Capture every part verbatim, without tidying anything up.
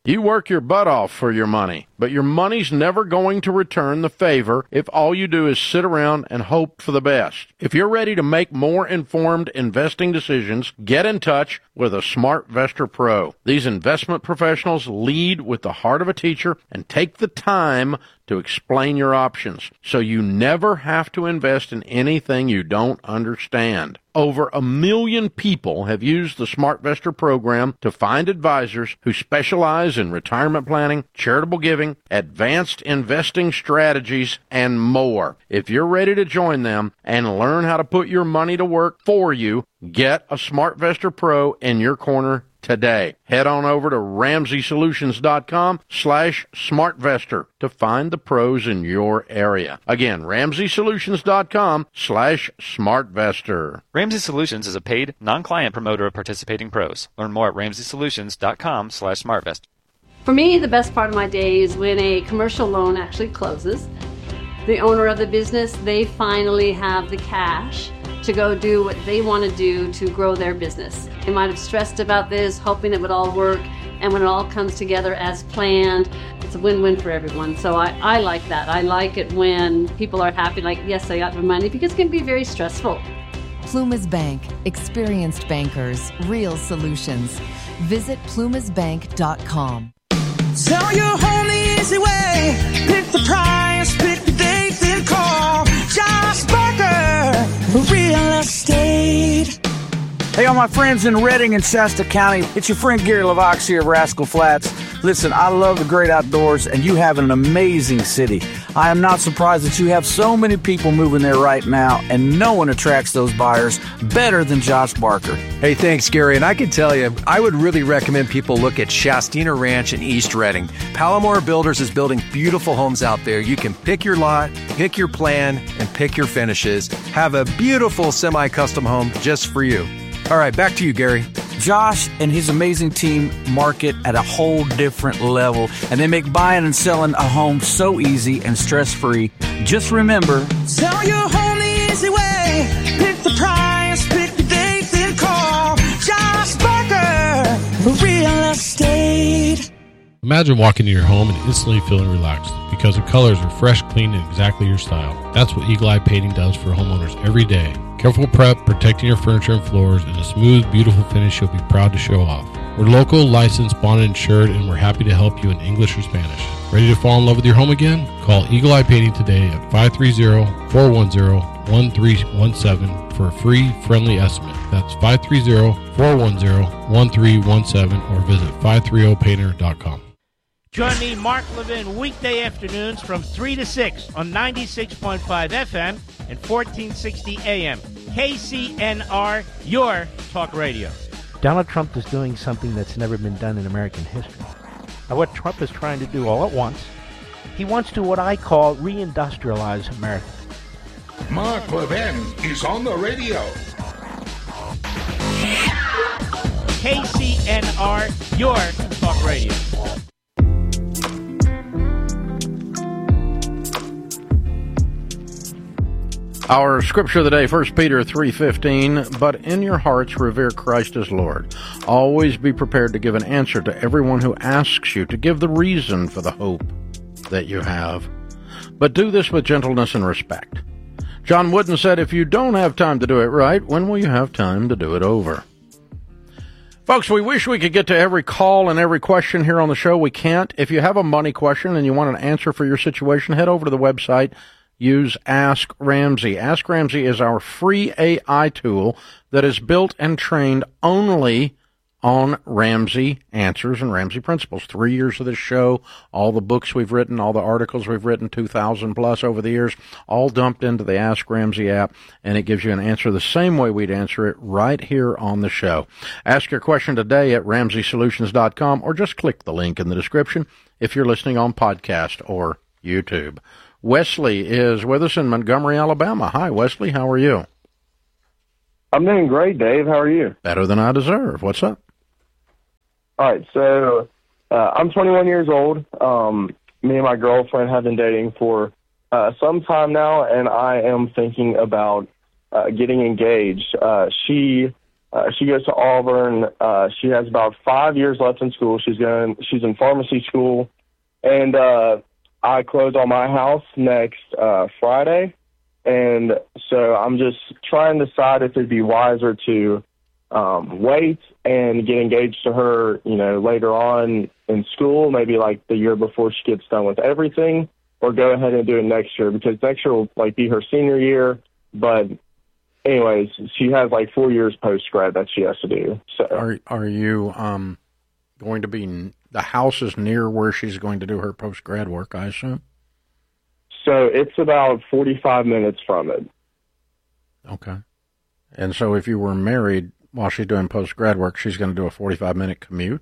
You work your butt off for your money, but your money's never going to return the favor if all you do is sit around and hope for the best. If you're ready to make more informed investing decisions, get in touch with a SmartVestor Pro. These investment professionals lead with the heart of a teacher and take the time to explain your options, so you never have to invest in anything you don't understand. Over a million people have used the SmartVestor program to find advisors who specialize in retirement planning, charitable giving, advanced investing strategies, and more. If you're ready to join them and learn how to put your money to work for you, get a SmartVestor Pro in your corner today. Head on over to RamseySolutions.com slash SmartVestor to find the pros in your area. Again, RamseySolutions.com slash SmartVestor. Ramsey Solutions is a paid, non-client promoter of participating pros. Learn more at RamseySolutions.com slash SmartVestor. For me, the best part of my day is when a commercial loan actually closes. The owner of the business, they finally have the cash to go do what they want to do to grow their business. They might have stressed about this, hoping it would all work, and when it all comes together as planned, it's a win-win for everyone. So I, I like that. I like it when people are happy, like, yes, I got my money, because it can be very stressful. Plumas Bank. Experienced bankers. Real solutions. Visit plumas bank dot com. Sell your home the easy way. Pick the price, pick the date, then call Josh Barker, Real Estate. Hey, all my friends in Redding and Shasta County, it's your friend Gary LaVox here of Rascal Flats. Listen, I love the great outdoors, and you have an amazing city. I am not surprised that you have so many people moving there right now, and no one attracts those buyers better than Josh Barker. Hey, thanks, Gary. And I can tell you, I would really recommend people look at Shastina Ranch in East Redding. Palomar Builders is building beautiful homes out there. You can pick your lot, pick your plan, and pick your finishes. Have a beautiful semi-custom home just for you. All right, back to you, Gary. Josh and his amazing team market at a whole different level, and they make buying and selling a home so easy and stress-free. Just remember, sell your home the easy way. Pick the price, pick the date, then call Josh Barker, Real Estate. Imagine walking into your home and instantly feeling relaxed because the colors are fresh, clean, and exactly your style. That's what Eagle Eye Painting does for homeowners every day. Careful prep, protecting your furniture and floors, and a smooth, beautiful finish you'll be proud to show off. We're local, licensed, bonded, insured, and we're happy to help you in English or Spanish. Ready to fall in love with your home again? Call Eagle Eye Painting today at five three zero, four one zero, one three one seven for a free, friendly estimate. That's five three zero, four one zero, one three one seven or visit five three zero painter dot com. Join me, Mark Levin, weekday afternoons from three to six on ninety-six point five F M and fourteen sixty A M. K C N R, your talk radio. Donald Trump is doing something that's never been done in American history. Now, what Trump is trying to do all at once, he wants to what I call reindustrialize America. Mark Levin is on the radio. K C N R, your talk radio. Our scripture of the day, First Peter three fifteen, but in your hearts revere Christ as Lord. Always be prepared to give an answer to everyone who asks you, to give the reason for the hope that you have. But do this with gentleness and respect. John Wooden said, if you don't have time to do it right, when will you have time to do it over? Folks, we wish we could get to every call and every question here on the show. We can't. If you have a money question and you want an answer for your situation, head over to the website. Use Ask Ramsey. Ask Ramsey is our free A I tool that is built and trained only on Ramsey answers and Ramsey principles. Three years of this show, all the books we've written, all the articles we've written, two thousand plus over the years, all dumped into the Ask Ramsey app, and it gives you an answer the same way we'd answer it right here on the show. Ask your question today at Ramsey Solutions dot com or just click the link in the description if you're listening on podcast or YouTube. Wesley is with us in Montgomery, Alabama. Hi, Wesley. How are you? I'm doing great, Dave. How are you? Better than I deserve. What's up? All right, so uh, I'm twenty-one years old. Um, me and my girlfriend have been dating for uh, some time now, and I am thinking about uh, getting engaged. Uh, she Uh, she goes to Auburn. Uh, she has about five years left in school. She's going. She's in pharmacy school, and uh, I close on my house next uh, Friday, and so I'm just trying to decide if it'd be wiser to um, wait and get engaged to her, you know, later on in school, maybe like the year before she gets done with everything, or go ahead and do it next year, because next year will like be her senior year, but. Anyways, she has like four years post-grad that she has to do. So, Are are you um, going to be, the house is near where she's going to do her post-grad work, I assume? So it's about forty-five minutes from it. Okay. And so if you were married while she's doing post-grad work, she's going to do a forty-five minute commute?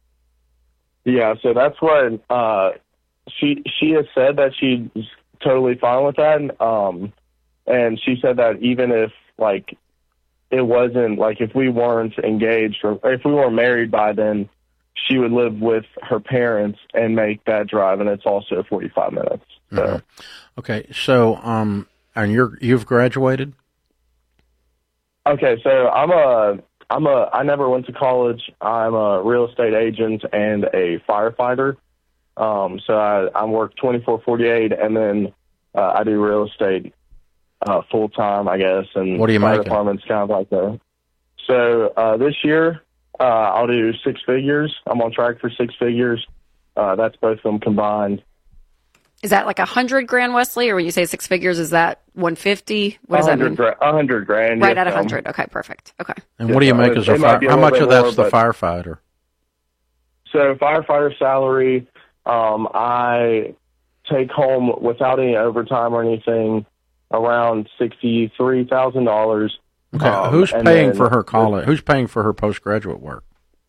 Yeah, so that's what uh, she she has said, that she's totally fine with that. Um, and she said that even if, like, it wasn't, like, if we weren't engaged or if we weren't married by then, she would live with her parents and make that drive, and it's also forty-five minutes. So. Mm-hmm. Okay, so, um, and you're, you've graduated? Okay, so I'm a, I'm a, I never went to college. I'm a real estate agent and a firefighter. Um, so I, I work twenty-four forty-eight, and then uh, I do real estate uh, full time, I guess. And what do you fire make? Department's kind of like a. So uh, this year uh, I'll do six figures. I'm on track for six figures. Uh, that's both of them combined. Is that like a hundred grand, Wesley, or when you say six figures, is that one fifty? What does that mean? A hundred grand. Right yes, at a um, hundred. Okay, perfect. Okay. And what do you make as a fire? How much of that's the firefighter? So firefighter salary, um, I take home without any overtime or anything around sixty-three thousand dollars. Okay, um, who's and paying then- for her college? Who's paying for her postgraduate work,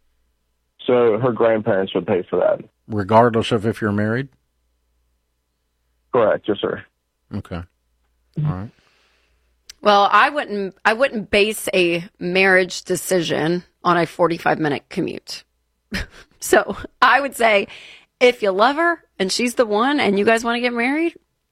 So her grandparents would pay for that. regardless of if you're married? Correct, yes, sir. Okay, all right. Well, I wouldn't. I wouldn't base a marriage decision on a forty-five minute commute. So I would say, if you love her and she's the one, and you guys want to get married,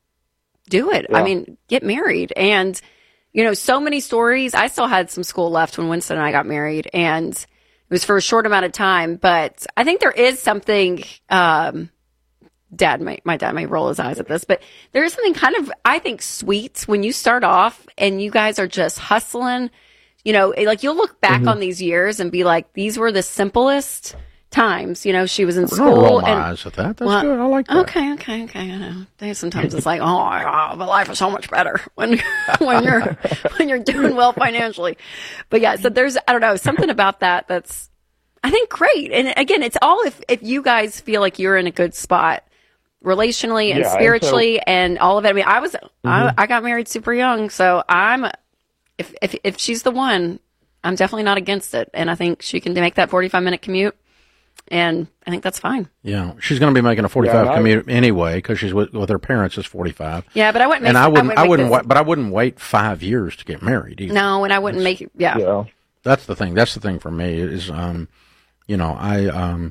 do it. Yeah. I mean, get married. And you know, so many stories. I still had some school left when Winston and I got married, and it was for a short amount of time. But I think there is something. Um, Dad, may, my dad may roll his eyes at this, but there is something kind of, I think, sweet when you start off and you guys are just hustling. You know, like you'll look back Mm-hmm. on these years and be like, these were the simplest times. You know, she was in I don't school. roll my and, eyes at that. That's well, good. I like that. Okay, okay, okay. I know. There's sometimes it's like, oh, my God, but life is so much better when when you're when you're doing well financially. But yeah, so there's, I don't know, something about that that's, I think, great. And again, it's all if if you guys feel like you're in a good spot relationally and Yeah, and so- spiritually and all of it. I mean, I was, Mm-hmm. I, I got married super young, so I'm, if, if, if she's the one, I'm definitely not against it. And I think she can make that forty-five minute commute. And I think that's fine. Yeah, she's going to be making a forty-five Yeah, I- commute anyway because she's with, with her parents is forty-five. Yeah, but I wouldn't make, And I wouldn't, I make wouldn't, this- wait, but I wouldn't wait five years to get married either. No, and I wouldn't make, yeah. Yeah. That's the thing. That's the thing for me is, um, you know, I, um,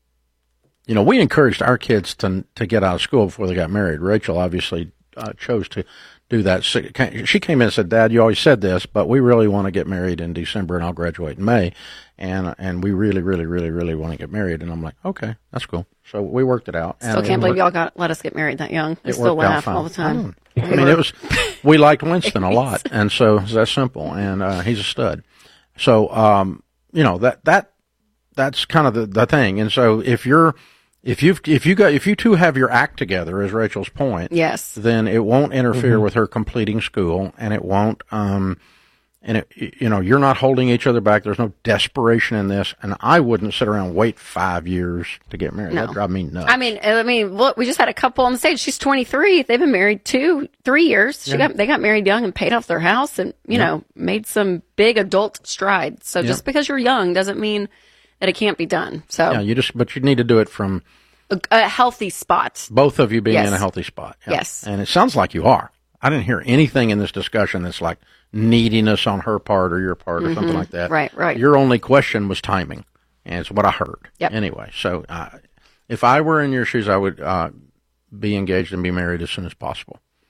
you know, we encouraged our kids to to get out of school before they got married. Rachel obviously uh, chose to do that. She came in and said, "Dad, you always said this, but we really want to get married in December, and I'll graduate in May, and and we really, really, really, really want to get married." And I'm like, "Okay, that's cool." So we worked it out. Still and can't it believe worked- y'all got let us get married that young. I it still worked out laugh fine. all the time. I mean, it was, we liked Winston a lot, and so it's that simple, and uh, he's a stud. So, um, you know, that, that, that's kind of the, the thing. And so if you're, if you've, if you got, if you two have your act together, as Rachel's point, Yes. then it won't interfere Mm-hmm. with her completing school, and it won't, um, and it, you know, you're not holding each other back. There's no desperation in this, and I wouldn't sit around and wait five years to get married. No. That'd drive me nuts. I mean, I mean, look, we just had a couple on the stage. She's twenty-three. They've been married two, three years. She Yeah. got, they got married young and paid off their house and, you Yeah. know, made some big adult strides. So Yeah. just because you're young doesn't mean that it can't be done. So yeah, you just, but you need to do it from a, a healthy spot. both of you being Yes. in a healthy spot. Yeah. Yes. And it sounds like you are. I didn't hear anything in this discussion that's like neediness on her part or your part or something like that. Mm-hmm. Right, right. Your only question was timing, and it's what I heard. Yep. Anyway, so uh, if I were in your shoes, I would uh, be engaged and be married as soon as possible.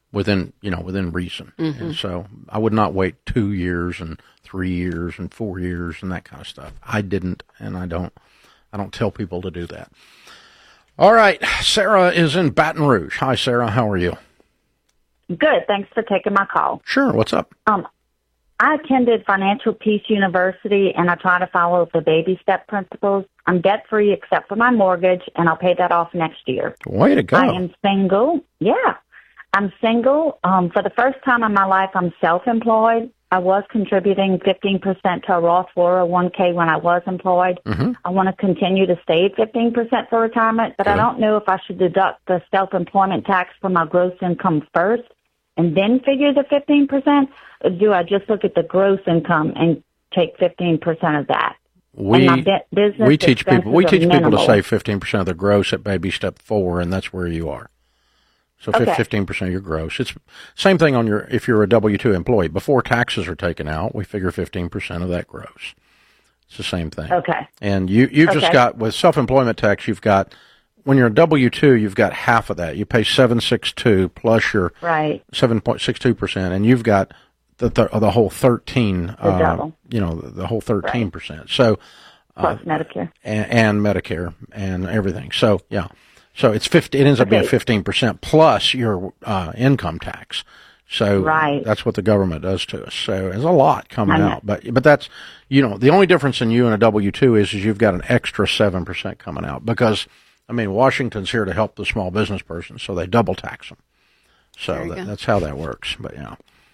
within, you know, within reason. Mhm. And so I would not wait two years and three years and four years and that kind of stuff. I didn't, and I don't, I don't tell people to do that. All right. Sarah is in Baton Rouge. Hi, Sarah. How are you? Good. Thanks for taking my call. Sure. What's up? Um, I attended Financial Peace University, and I try to follow the baby step principles. I'm debt-free except for my mortgage, and I'll pay that off next year. Way to go. I am single. Yeah. I'm single. Um, for the first time in my life, I'm self-employed. I was contributing fifteen percent to a Roth four oh one k when I was employed. Mm-hmm. I want to continue to save fifteen percent for retirement, but I don't know if I should deduct the self-employment tax from my gross income first and then figure the fifteen percent, or do I just look at the gross income and take fifteen percent of that? We, and my bu- business we teach people, we expenses teach are people to minimal. save fifteen percent of their gross at baby step four, and that's where you are. So Okay. fifteen percent of your gross. It's same thing on your, if you're a W two employee, before taxes are taken out, we figure fifteen percent of that gross. It's the same thing. Okay. And you, you've just Okay. got, with self-employment tax, you've got, when you're a W two, you've got half of that. You pay seven sixty-two plus your Right. seven point six two percent, and you've got the, the, the whole thirteen, The uh, double. you know, the, the whole thirteen percent. So, uh, Plus Medicare. and, and Medicare and everything. So, yeah. So it's fifty, it ends up being Okay. fifteen percent plus your uh, income tax. So Right. that's what the government does to us. So there's a lot coming I know. out. But but that's, you know, the only difference in you and a W two is, is you've got an extra seven percent coming out because, I mean, Washington's here to help the small business person, so they double tax them. So There you that, go. that's how that works. But, yeah.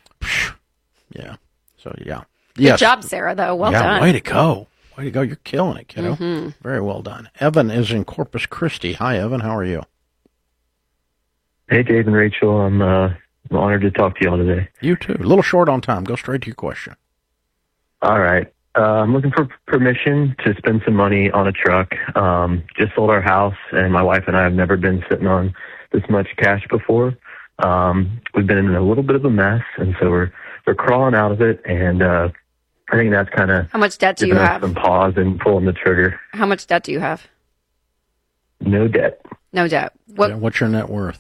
Yeah. So, yeah. Good Yes. job, Sarah, though. Well yeah, done. way to go. Way to go. You're killing it, kiddo. Mhm. Very well done. Evan is in Corpus Christi. Hi, Evan. How are you? Hey, Dave and Rachel. I'm uh, I'm honored to talk to y'all today. You too. A little short on time. Go straight to your question. All right. Uh, I'm looking for permission to spend some money on a truck. Um, just sold our house, and my wife and I have never been sitting on this much cash before. Um, we've been in a little bit of a mess, and so we're we're crawling out of it. And uh, I think that's kind of How much debt do you giving us have? some pause and pulling the trigger. How much debt do you have? No debt. No debt. What? Yeah, what's your net worth?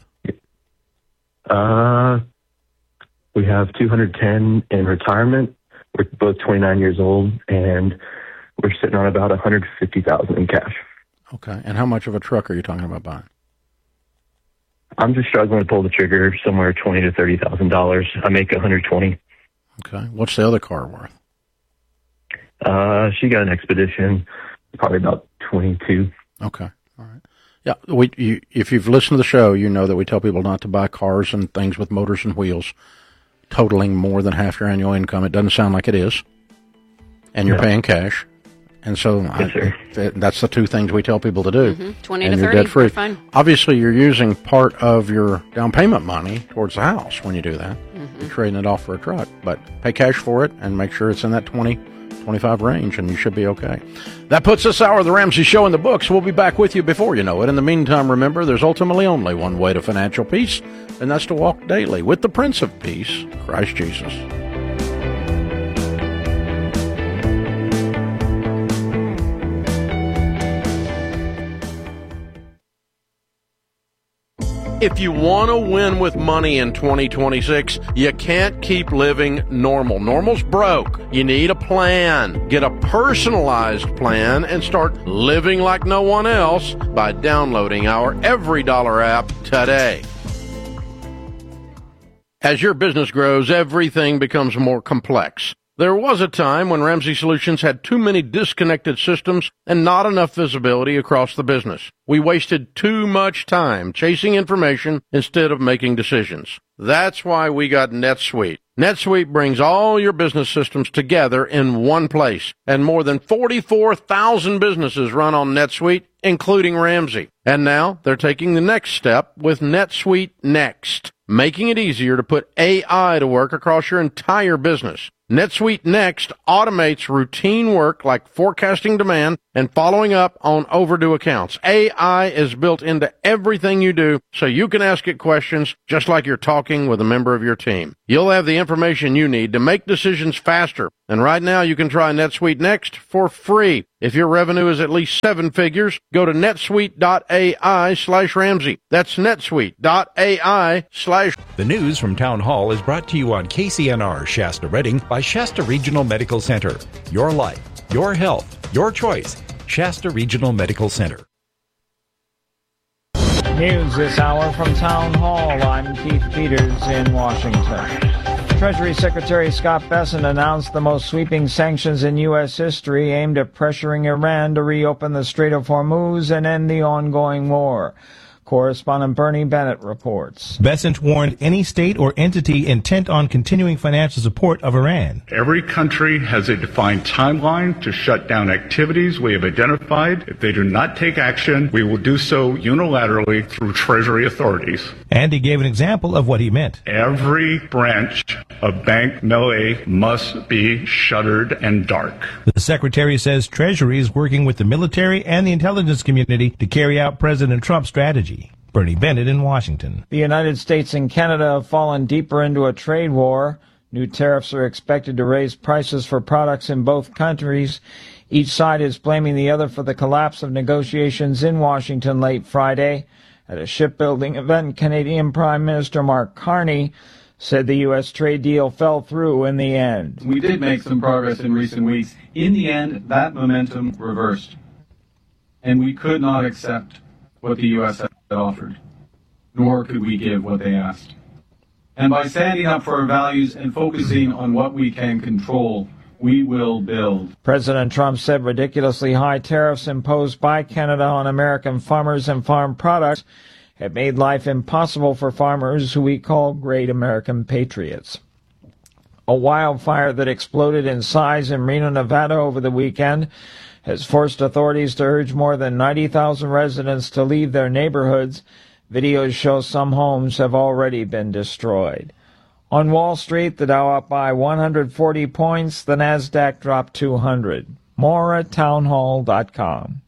Uh, we have two hundred ten in retirement. We're both twenty-nine years old, and we're sitting on about one hundred fifty thousand in cash. Okay. And how much of a truck are you talking about buying? I'm just struggling to pull the trigger somewhere twenty to thirty thousand dollars. I make one hundred twenty. Okay. What's the other car worth? Uh, she got an Expedition, probably about twenty-two. Okay. All right. Yeah. We, you, if you've listened to the show, you know that we tell people not to buy cars and things with motors and wheels totaling more than half your annual income. It doesn't sound like it is. And you're Yeah. paying cash. And so Yes, sir. I, th- that's the two things we tell people to do. Mhm. twenty and to you're thirty. debt free. You're fine. Obviously, you're using part of your down payment money towards the house when you do that. Mm-hmm. You're trading it off for a truck, but pay cash for it and make sure it's in that twenty, twenty-five range, and you should be okay. That puts this hour of the Ramsey Show in the books. We'll be back with you before you know it. In the meantime, remember, there's ultimately only one way to financial peace, and that's to walk daily with the Prince of Peace, Christ Jesus. If you want to win with money in twenty twenty-six, you can't keep living normal. Normal's broke. You need a plan. Get a personalized plan and start living like no one else by downloading our Every Dollar app today. As your business grows, everything becomes more complex. There was a time when Ramsey Solutions had too many disconnected systems and not enough visibility across the business. We wasted too much time chasing information instead of making decisions. That's why we got NetSuite. NetSuite brings all your business systems together in one place, and more than forty-four thousand businesses run on NetSuite, including Ramsey. And now they're taking the next step with NetSuite Next, making it easier to put A I to work across your entire business. NetSuite Next automates routine work like forecasting demand and following up on overdue accounts. A I is built into everything you do, so you can ask it questions just like you're talking with a member of your team. You'll have the information you need to make decisions faster. And right now you can try NetSuite Next for free. If your revenue is at least seven figures, go to netsuite.ai slash Ramsey. That's netsuite.ai slash. The news from Town Hall is brought to you on K C N R Shasta Redding by Shasta Regional Medical Center. Your life, your health, your choice. Shasta Regional Medical Center. News this hour from Town Hall. I'm Keith Peters in Washington. Treasury Secretary Scott Bessent announced the most sweeping sanctions in U S history aimed at pressuring Iran to reopen the Strait of Hormuz and end the ongoing war. Correspondent Bernie Bennett reports. Bessent warned any state or entity intent on continuing financial support of Iran. Every country has a defined timeline to shut down activities we have identified. If they do not take action, we will do so unilaterally through Treasury authorities. And he gave an example of what he meant. Every branch of Bank Melay must be shuttered and dark. The Secretary says Treasury is working with the military and the intelligence community to carry out President Trump's strategy. Bernie Bennett in Washington. The United States and Canada have fallen deeper into a trade war. New tariffs are expected to raise prices for products in both countries. Each side is blaming the other for the collapse of negotiations in Washington late Friday. At a shipbuilding event, Canadian Prime Minister Mark Carney said the U S trade deal fell through in the end. We did make some progress in recent weeks. In the end, that momentum reversed. And we could not accept what the U S had offered, nor could we give what they asked. And by standing up for our values and focusing on what we can control, we will build. President Trump said ridiculously high tariffs imposed by Canada on American farmers and farm products have made life impossible for farmers who we call great American patriots. A wildfire that exploded in size in Reno, Nevada over the weekend has forced authorities to urge more than ninety thousand residents to leave their neighborhoods. Videos show some homes have already been destroyed. On Wall Street, the Dow up by one hundred forty points, the Nasdaq dropped two hundred. More at townhall dot com.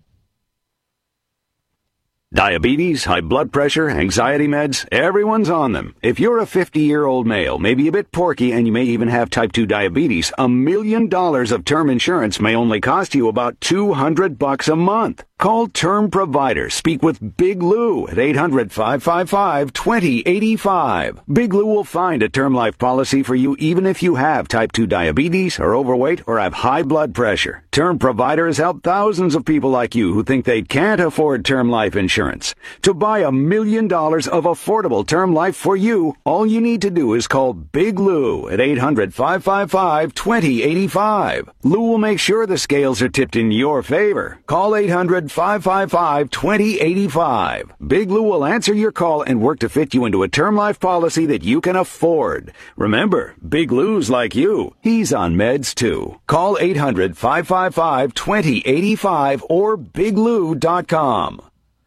Diabetes, high blood pressure, anxiety meds, everyone's on them. If you're a fifty-year-old male, maybe a bit porky, and you may even have type two diabetes, a million dollars of term insurance may only cost you about two hundred bucks a month. Call Term Provider. Speak with Big Lou at eight hundred, five five five, two zero eight five. Big Lou will find a term life policy for you even if you have type two diabetes, are overweight, or have high blood pressure. Term Provider has helped thousands of people like you who think they can't afford term life insurance. To buy a million dollars of affordable term life for you, all you need to do is call Big Lou at eight hundred, five five five, two zero eight five. Lou will make sure the scales are tipped in your favor. Call eight hundred, five five five, two zero eight five. Big Lou will answer your call and work to fit you into a term life policy that you can afford. Remember, Big Lou's like you. He's on meds too. Call eight hundred, five five five, two zero eight five or big lou dot com.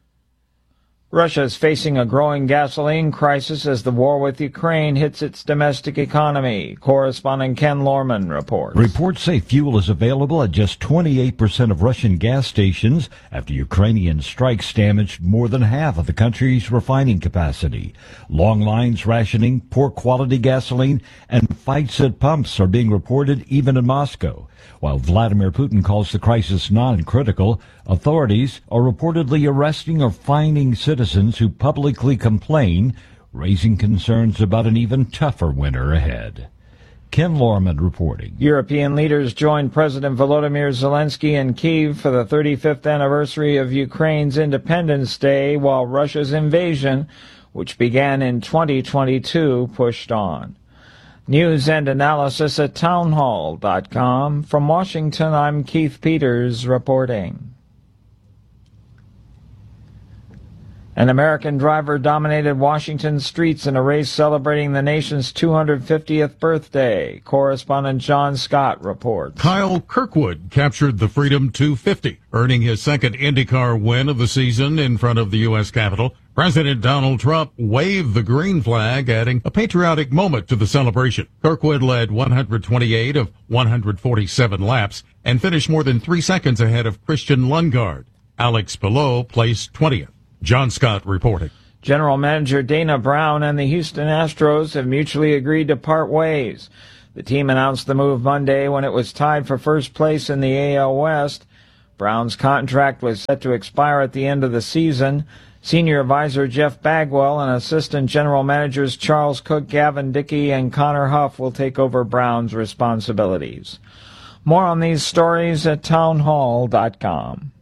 Russia is facing a growing gasoline crisis as the war with Ukraine hits its domestic economy. Correspondent Ken Lorman reports. Reports say fuel is available at just twenty-eight percent of Russian gas stations after Ukrainian strikes damaged more than half of the country's refining capacity. Long lines, rationing, poor quality gasoline, and fights at pumps are being reported even in Moscow. While Vladimir Putin calls the crisis non-critical, authorities are reportedly arresting or fining citizens who publicly complain, raising concerns about an even tougher winter ahead. Ken Lorman reporting. European leaders joined President Volodymyr Zelensky in Kyiv for the thirty-fifth anniversary of Ukraine's Independence Day, while Russia's invasion, which began in twenty twenty-two, pushed on. News and analysis at townhall dot com. From Washington, I'm Keith Peters reporting. An American driver dominated Washington's streets in a race celebrating the nation's two hundred fiftieth birthday. Correspondent John Scott reports. Kyle Kirkwood captured the Freedom two fifty, earning his second IndyCar win of the season in front of the U S Capitol. President Donald Trump waved the green flag, adding a patriotic moment to the celebration. Kirkwood led one hundred twenty-eight of one hundred forty-seven laps and finished more than three seconds ahead of Christian Lundgaard. Alex Palou placed twentieth. John Scott reporting. General Manager Dana Brown and the Houston Astros have mutually agreed to part ways. The team announced the move Monday when it was tied for first place in the A L West. Brown's contract was set to expire at the end of the season. Senior advisor Jeff Bagwell and assistant general managers Charles Cook, Gavin Dickey, and Connor Huff will take over Brown's responsibilities. More on these stories at townhall dot com.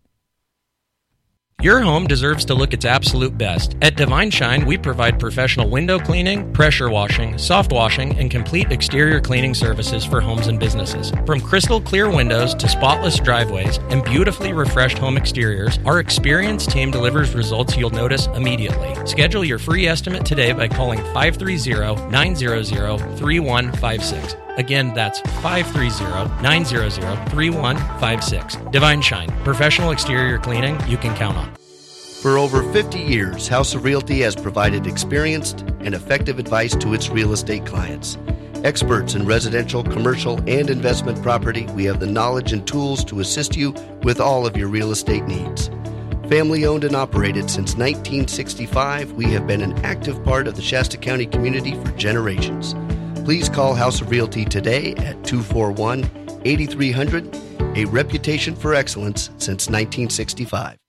Your home deserves to look its absolute best. At Divine Shine, we provide professional window cleaning, pressure washing, soft washing, and complete exterior cleaning services for homes and businesses. From crystal clear windows to spotless driveways and beautifully refreshed home exteriors, our experienced team delivers results you'll notice immediately. Schedule your free estimate today by calling five three zero, nine zero zero, three one five six. Again, that's five three zero, nine zero zero, three one five six. Divine Shine, professional exterior cleaning you can count on. For over fifty years, House of Realty has provided experienced and effective advice to its real estate clients. Experts in residential, commercial, and investment property, we have the knowledge and tools to assist you with all of your real estate needs. Family owned and operated since nineteen sixty-five, we have been an active part of the Shasta County community for generations. Please call House of Realty today at two four one, eight three zero zero, a reputation for excellence since nineteen sixty-five.